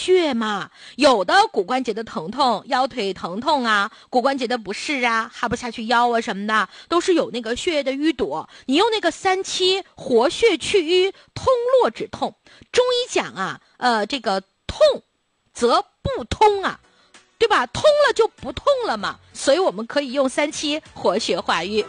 穴嘛，有的骨关节的疼痛，腰腿疼痛啊，骨关节的不适啊，哈不下去腰啊什么的，都是有那个血液的淤堵。你用那个3七活血去瘀，通络止痛。中医讲啊，这个痛则不通啊，对吧？通了就不痛了嘛，所以我们可以用3七活血化瘀。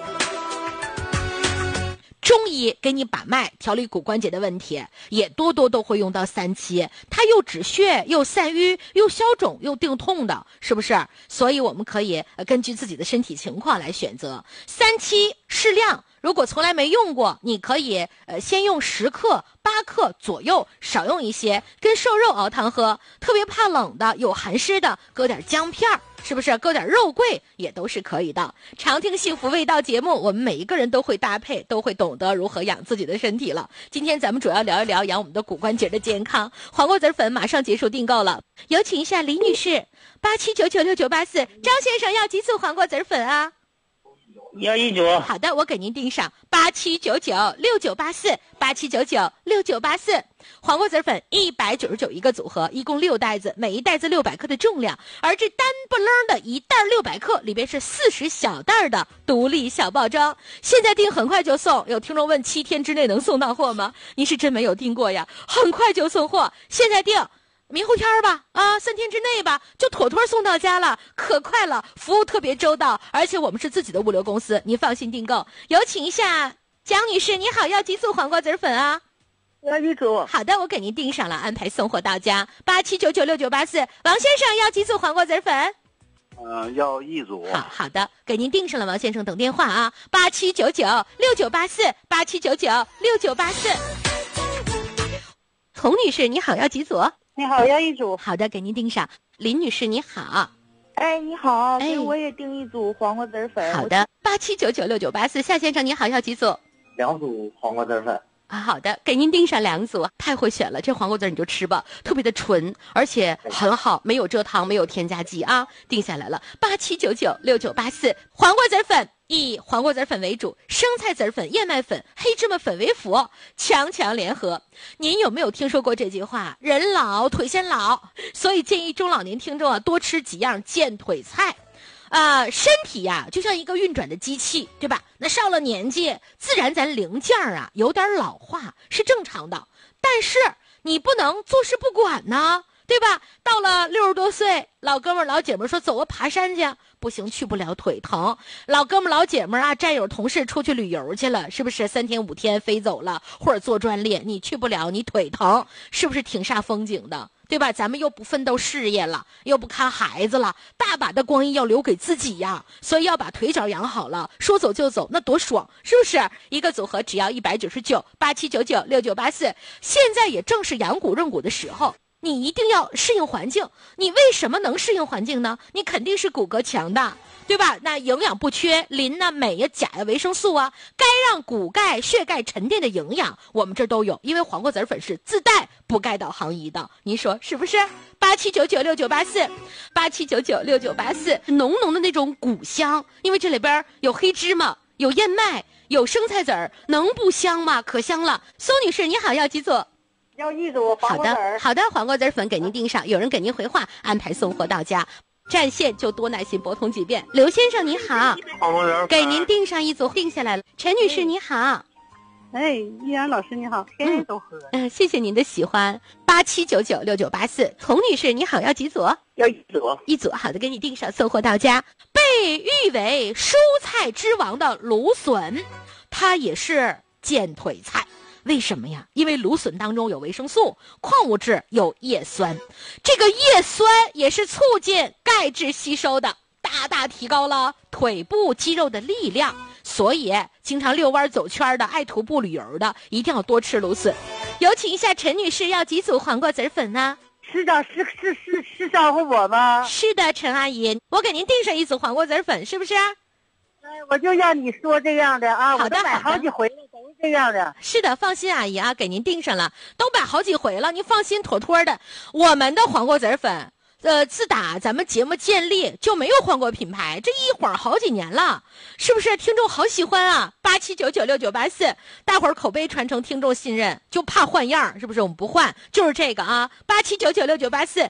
中医给你把脉调理骨关节的问题，也多都会用到3七，它又止血又散瘀又消肿又定痛的，是不是？所以我们可以根据自己的身体情况来选择3七适量。如果从来没用过，你可以先用10克、8克左右，少用一些，跟瘦肉熬汤喝。特别怕冷的、有寒湿的，搁点姜片，是不是？搁点肉桂也都是可以的。常听幸福味道节目，我们每一个人都会搭配，都会懂得如何养自己的身体了。今天咱们主要聊一聊养我们的骨关节的健康。黄瓜子粉马上结束订购了，有请一下李女士，87996984，张先生要几组黄瓜子粉啊？ 要1组。 好的，我给您订上87996984，87996984。黄瓜子粉199一个组合，一共6袋子，每一袋子600克的重量。而这单不楞的一袋600克，里边是40小袋的独立小包装。现在订很快就送，有听众问7天之内能送到货吗？您是真没有订过呀？很快就送货，现在订。明后天吧，3天之内吧，就妥妥送到家了，可快了，服务特别周到，而且我们是自己的物流公司，您放心订购。有请一下蒋女士，你好，要几组黄瓜子粉啊？ 要1组。 好的，我给您订上了，安排送货到家。87996984，王先生要几组黄瓜子粉？ 要1组。 好的，给您订上了，王先生等电话啊，87996984，87996984。童女士，你好，要几组？ 你好，要1组。 好的，给您订上。林女士，你好。 哎，你好，给我也订1组黄瓜子粉。 好的，87996984，夏先生你好，要几组 ？2组黄瓜子粉。 好的，给您订上2组，太会选了，这黄瓜子你就吃吧，特别的纯，而且很好，没有蔗糖，没有添加剂啊，定下来了。87996984，黄瓜子粉以黄瓜子粉为主，生菜籽粉、燕麦粉、黑芝麻粉为辅，强联合。您有没有听说过这句话？人老腿先老，所以建议中老年听众啊多吃几样健腿菜。身体呀，就像一个运转的机器，对吧？那上了年纪，自然咱零件啊有点老化是正常的，但是你不能坐视不管呢，对吧？到了60多岁，老哥们老姐们说走啊爬山去，不行，去不了，腿疼。老哥们老姐们啊，战友同事出去旅游去了，是不是3天5天飞走了，或者坐专列，你去不了，你腿疼，是不是挺煞风景的？对吧？咱们又不奋斗事业了，又不看孩子了，大把的光阴要留给自己呀，所以要把腿脚养好了，说走就走，那多爽，是不是？一个组合只要199，87996984。现在也正是养骨润骨的时候，你一定要适应环境。你为什么能适应环境呢？你肯定是骨骼强大，对吧？那营养不缺，磷啊、镁呀、钾呀、维生素啊，该让骨钙、血钙沉淀的营养，我们这都有。因为黄瓜籽粉是自带补钙导航仪的，您说是不是？87996984，87996984，浓浓的那种骨香，因为这里边有黑芝麻，有燕麦，有生菜籽儿，能不香吗？可香了。苏女士，你好，要几组？ 要1组黄瓜籽。 好的，黄瓜籽粉给您订上，有人给您回话，安排送货到家。占线就多耐心拨通几遍。刘先生你好，给您订上1组，定下来了。陈女士你好。 哎，依然老师你好，天天都喝。 谢谢您的喜欢。87996984，童女士你好，要几组？ 要1组。 1组，好的，给你订上，送货到家。被誉为蔬菜之王的芦笋，它也是健腿菜。为什么呀？因为芦笋当中有维生素、矿物质，有叶酸，这个叶酸也是促进钙质吸收的，大大提高了腿部肌肉的力量。所以经常遛弯走圈的、爱徒步旅游的，一定要多吃芦笋。有请一下陈女士，要几组黄瓜籽粉呢？ 是的，是招呼我吗？ 是的，陈阿姨，我给您订上1组黄瓜籽粉，是不是？ 我就要你说这样的啊， 好的， 我都买好几回了，都是这样的。 是的，放心，阿姨啊，给您订上了，都买好几回了，您放心，妥妥的。我们的黄瓜籽粉，自打咱们节目建立就没有换过品牌，这一晃好几年了，是不是？听众好喜欢啊！87996984，大伙儿口碑传承，听众信任，就怕换样，是不是？我们不换，就是这个啊！87996984，